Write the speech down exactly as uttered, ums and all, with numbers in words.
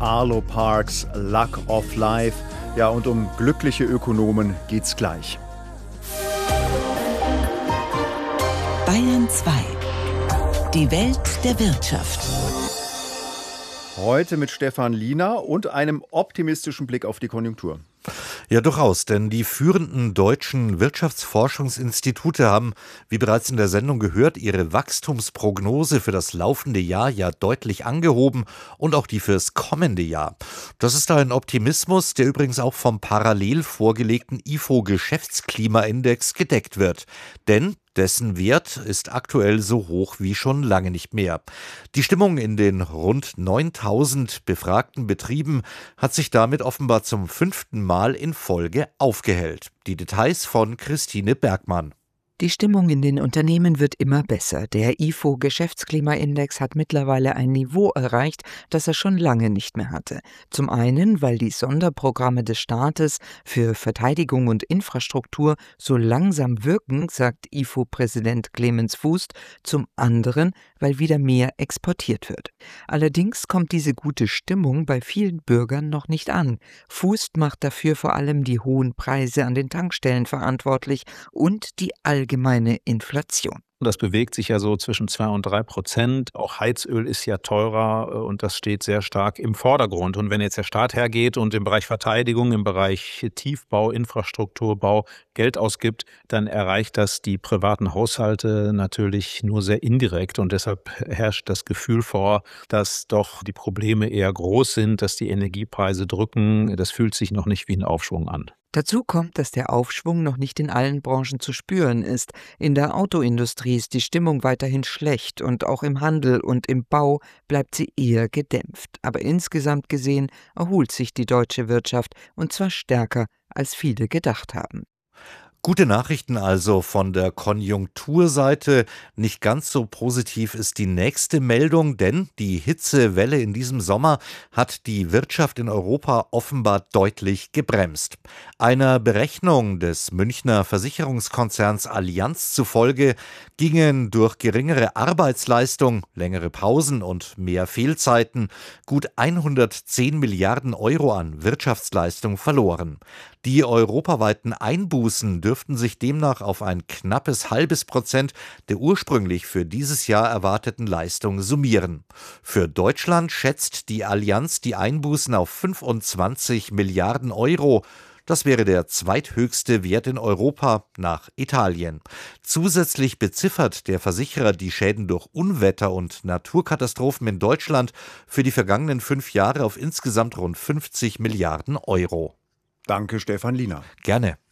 Arlo Parks, Luck of Life. Ja, und um glückliche Ökonomen geht's gleich. Bayern zwei. Die Welt der Wirtschaft. Heute mit Stefan Liener und einem optimistischen Blick auf die Konjunktur. Ja, durchaus, denn die führenden deutschen Wirtschaftsforschungsinstitute haben, wie bereits in der Sendung gehört, ihre Wachstumsprognose für das laufende Jahr ja deutlich angehoben und auch die fürs kommende Jahr. Das ist ein Optimismus, der übrigens auch vom parallel vorgelegten I F O-Geschäftsklimaindex gedeckt wird. Denn dessen Wert ist aktuell so hoch wie schon lange nicht mehr. Die Stimmung in den rund neuntausend befragten Betrieben hat sich damit offenbar zum fünften Mal in Folge aufgehellt. Die Details von Christine Bergmann. Die Stimmung in den Unternehmen wird immer besser. Der I F O-Geschäftsklimaindex hat mittlerweile ein Niveau erreicht, das er schon lange nicht mehr hatte. Zum einen, weil die Sonderprogramme des Staates für Verteidigung und Infrastruktur so langsam wirken, sagt I F O-Präsident Clemens Fuß. Zum anderen, weil wieder mehr exportiert wird. Allerdings kommt diese gute Stimmung bei vielen Bürgern noch nicht an. Fuß macht dafür vor allem die hohen Preise an den Tankstellen verantwortlich und die allgemeine allgemeine Inflation. Das bewegt sich ja so zwischen zwei und drei Prozent. Auch Heizöl ist ja teurer und das steht sehr stark im Vordergrund. Und wenn jetzt der Staat hergeht und im Bereich Verteidigung, im Bereich Tiefbau, Infrastrukturbau Geld ausgibt, dann erreicht das die privaten Haushalte natürlich nur sehr indirekt. Und deshalb herrscht das Gefühl vor, dass doch die Probleme eher groß sind, dass die Energiepreise drücken. Das fühlt sich noch nicht wie ein Aufschwung an. Dazu kommt, dass der Aufschwung noch nicht in allen Branchen zu spüren ist. In der Autoindustrie ist die Stimmung weiterhin schlecht und auch im Handel und im Bau bleibt sie eher gedämpft. Aber insgesamt gesehen erholt sich die deutsche Wirtschaft und zwar stärker, als viele gedacht haben. Gute Nachrichten also von der Konjunkturseite. Nicht ganz so positiv ist die nächste Meldung, denn die Hitzewelle in diesem Sommer hat die Wirtschaft in Europa offenbar deutlich gebremst. Einer Berechnung des Münchner Versicherungskonzerns Allianz zufolge gingen durch geringere Arbeitsleistung, längere Pausen und mehr Fehlzeiten gut hundertzehn Milliarden Euro an Wirtschaftsleistung verloren. Die europaweiten Einbußen dürften sich demnach auf ein knappes halbes Prozent der ursprünglich für dieses Jahr erwarteten Leistung summieren. Für Deutschland schätzt die Allianz die Einbußen auf fünfundzwanzig Milliarden Euro. Das wäre der zweithöchste Wert in Europa nach Italien. Zusätzlich beziffert der Versicherer die Schäden durch Unwetter und Naturkatastrophen in Deutschland für die vergangenen fünf Jahre auf insgesamt rund fünfzig Milliarden Euro. Danke, Stefan Liener. Gerne.